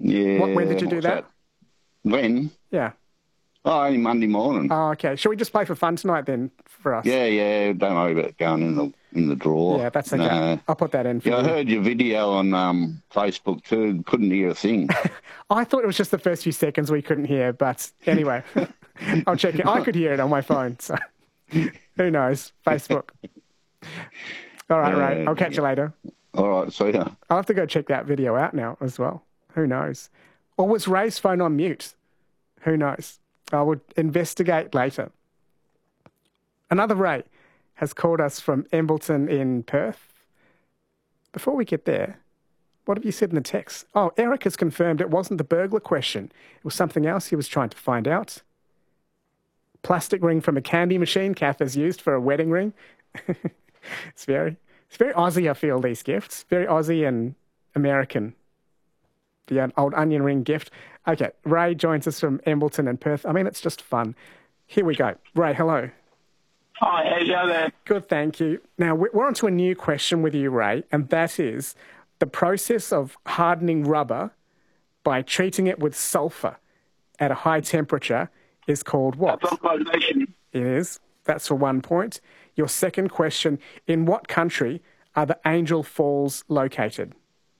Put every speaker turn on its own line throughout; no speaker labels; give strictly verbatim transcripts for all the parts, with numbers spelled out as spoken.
Yeah.
What, when did you do
what's
that?
When?
Yeah.
Oh, only Monday morning.
Oh, okay. Shall we just play for fun tonight then for us?
Yeah, yeah. Don't worry about going in the in the drawer.
Yeah, that's okay.
No.
I'll put that in for
Yeah,
you.
I heard your video on um, Facebook too. Couldn't hear a thing.
I thought it was just the first few seconds we couldn't hear, but anyway, I'll check it. I could hear it on my phone, so who knows? Facebook. All right, Ray. I'll catch you later.
All right, see ya.
I'll have to go check that video out now as well. Who knows? Or was Ray's phone on mute? Who knows? I would investigate later. Another Ray has called us from Embleton in Perth. Before we get there, what have you said in the text? Oh, Eric has confirmed it wasn't the burglar question. It was something else he was trying to find out. Plastic ring from a candy machine Kath has used for a wedding ring. It's very, it's very Aussie, I feel, these gifts. Very Aussie and American. The old onion ring gift. Okay, Ray joins us from Embleton and Perth. I mean, it's just fun. Here we go. Ray, hello.
Hi, how you going there?
Good, thank you. Now, we're on to a new question with you, Ray, and that is the process of hardening rubber by treating it with sulphur at a high temperature is called what?
Vulcanization.
It is. That's for one point. Your second question, in what country are the Angel Falls located?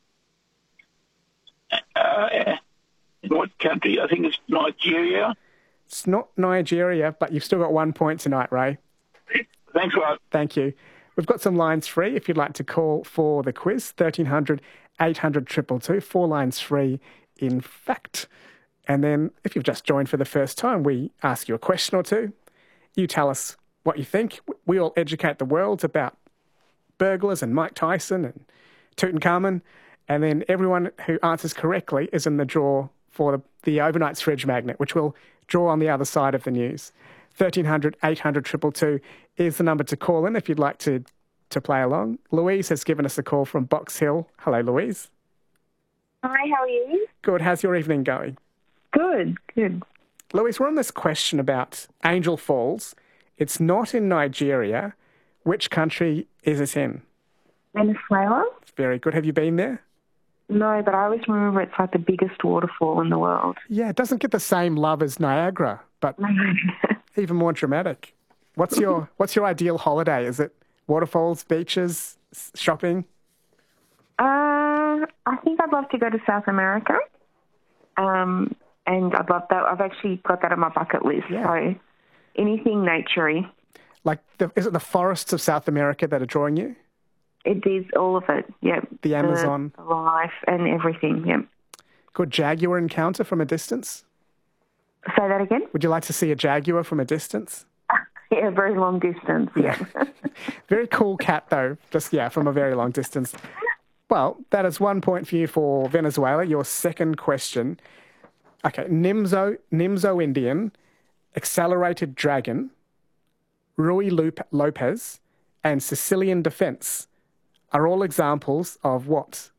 Uh, in what country? I think it's Nigeria.
It's not Nigeria, but you've still got one point tonight, Ray.
Thanks, Rod.
Thank you. We've got some lines free if you'd like to call for the quiz, thirteen hundred, eight hundred, two two two, four lines free, in fact. And then if you've just joined for the first time, we ask you a question or two. You tell us what you think. We all educate the world about burglars and Mike Tyson and Tutankhamun. And then everyone who answers correctly is in the draw for the, the Overnight's Fridge Magnet, which we'll draw on the other side of the news. thirteen hundred, eight hundred, two two two is the number to call in if you'd like to, to play along. Louise has given us a call from Box Hill. Hello, Louise.
Hi, how are you?
Good. How's your evening going?
Good, good.
Louise, we're on this question about Angel Falls. It's not in Nigeria. Which country is it in?
Venezuela?
Very good. Have you been there?
No, but I always remember it's like the biggest waterfall in the world.
Yeah, it doesn't get the same love as Niagara, but even more dramatic. What's your What's your ideal holiday? Is it waterfalls, beaches, shopping?
Uh, I think I'd love to go to South America. Um, and I'd love that. I've actually got that on my bucket list.
Yeah.
So anything naturey.
Like, the, is it the forests of South America that are drawing you?
It is all of it, yep.
The Amazon.
The life and everything, yep.
Good jaguar encounter from a distance?
Say that again?
Would you like to see a jaguar from a distance?
Yeah, very long distance, yeah.
Very cool cat, though. Just, yeah, from a very long distance. Well, that is one point for you for Venezuela. Your second question. Okay, Nimzo, Nimzo Indian, Accelerated Dragon, Rui Lup- Lopez, and Sicilian Defence are all examples of what?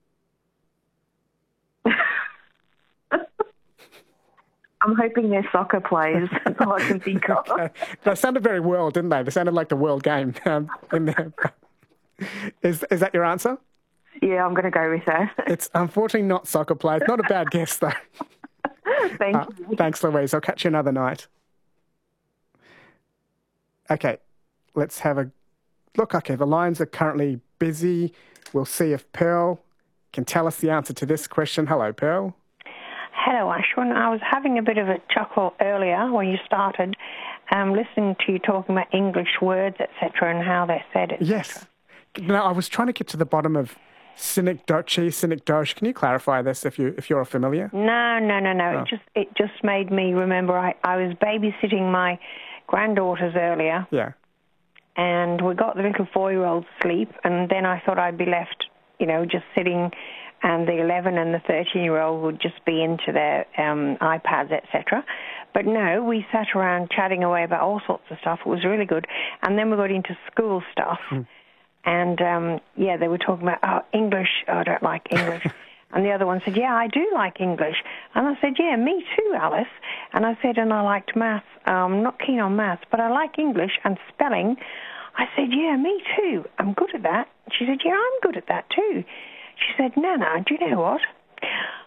I'm hoping they're soccer players. That's all I can think of.
Okay. They sounded very world, didn't they? They sounded like the world game. Um, in there. Is, is that your answer?
Yeah, I'm going to go with that.
It's unfortunately not soccer players. Not a bad guess, though.
Thank
uh,
you.
Thanks, Louise. I'll catch you another night. Okay, let's have a look. Okay, the lines are currently busy. We'll see if Pearl can tell us the answer to this question. Hello, Pearl.
Hello, Ashwin. I was having a bit of a chuckle earlier when you started um, listening to you talking about English words, et cetera, and how they're said. Et
yes. No, I was trying to get to the bottom of Cynic Dochi, Cynic Dosh. Can you clarify this if you if you're familiar?
No, no, no, no.
Oh.
It just it just made me remember. I, I was babysitting my granddaughters earlier.
Yeah.
And we got the little four-year-old to sleep, and then I thought I'd be left, you know, just sitting. And the eleven and the thirteen-year-old would just be into their um, iPads, et cetera. But no, we sat around chatting away about all sorts of stuff. It was really good. And then we got into school stuff. Mm. And, um, yeah, they were talking about, oh, English, oh, I don't like English. And the other one said, yeah, I do like English. And I said, yeah, me too, Alice. And I said, and I liked maths. I'm not keen on maths, but I like English and spelling. I said, yeah, me too. I'm good at that. She said, yeah, I'm good at that too. She said, Nana, do you know what?